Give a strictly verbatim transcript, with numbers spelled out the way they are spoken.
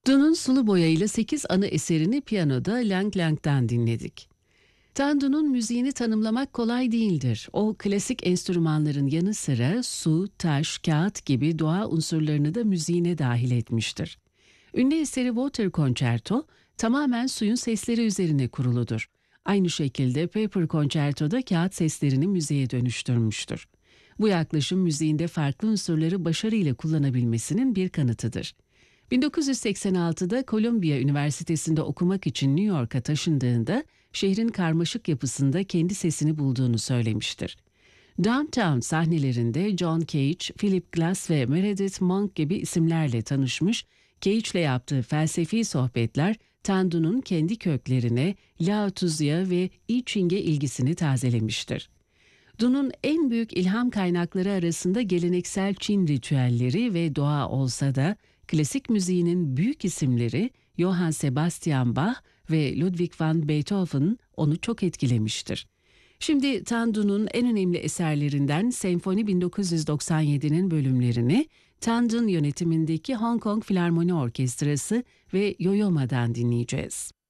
Dun'un sulu boya ile sekiz anı eserini piyanoda Lang Lang'dan dinledik. Tan Dun'un müziğini tanımlamak kolay değildir. O klasik enstrümanların yanı sıra su, taş, kağıt gibi doğa unsurlarını da müziğine dahil etmiştir. Ünlü eseri Water Concerto tamamen suyun sesleri üzerine kuruludur. Aynı şekilde Paper Concerto da kağıt seslerini müziğe dönüştürmüştür. Bu yaklaşım müziğinde farklı unsurları başarıyla kullanabilmesinin bir kanıtıdır. bin dokuz yüz seksen altıda Columbia Üniversitesi'nde okumak için New York'a taşındığında şehrin karmaşık yapısında kendi sesini bulduğunu söylemiştir. Downtown sahnelerinde John Cage, Philip Glass ve Meredith Monk gibi isimlerle tanışmış, Cage'le yaptığı felsefi sohbetler Tan Dun'un kendi köklerine, Lao Tzu'ya ve I Ching'e ilgisini tazelemiştir. Dun'un en büyük ilham kaynakları arasında geleneksel Çin ritüelleri ve doğa olsa da, klasik müziğinin büyük isimleri Johann Sebastian Bach ve Ludwig van Beethoven onu çok etkilemiştir. Şimdi Tan Dun'un en önemli eserlerinden Senfoni bin dokuz yüz doksan yedi'nin bölümlerini Tan Dun yönetimindeki Hong Kong Filarmoni Orkestrası ve Yo-Yo Ma'dan dinleyeceğiz.